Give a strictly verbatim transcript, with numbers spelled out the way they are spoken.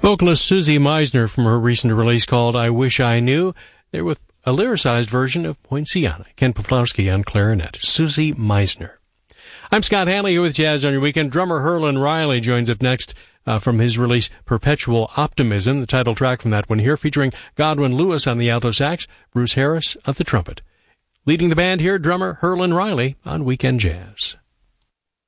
Vocalist Susie Meisner from her recent release called I Wish I Knew. They're with a lyricized version of Poinciana. Ken Poplawski on clarinet. Susie Meisner. I'm Scott Hanley here with Jazz on Your Weekend. Drummer Herlin Riley joins up next uh, from his release Perpetual Optimism, the title track from that one here, featuring Godwin Lewis on the alto sax, Bruce Harris on the trumpet. Leading the band here, drummer Herlin Riley on Weekend Jazz.